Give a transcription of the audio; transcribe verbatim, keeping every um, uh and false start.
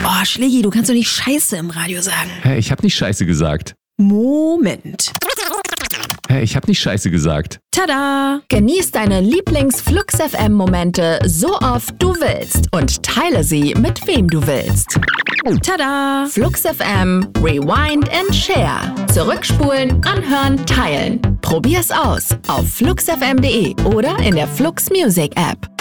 Boah, Schlägi, du kannst doch nicht Scheiße im Radio sagen. Hä, ich hab nicht Scheiße gesagt. Moment. Hä, ich hab nicht Scheiße gesagt. Tada! Genieß deine Lieblings-Flux F M-Momente so oft du willst und teile sie mit wem du willst. Tada! Flux F M, Rewind and Share. Zurückspulen, anhören, teilen. Probier's aus auf flux f m punkt de oder in der Flux Music App.